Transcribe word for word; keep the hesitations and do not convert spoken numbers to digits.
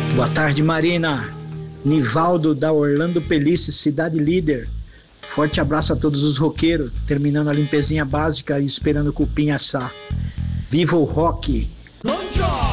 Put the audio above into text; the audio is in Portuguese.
Boa tarde, Marina. Nivaldo da Orlando Pelice, cidade líder. Forte abraço a todos os roqueiros, terminando a limpezinha básica e esperando o cupim assar. Viva o rock!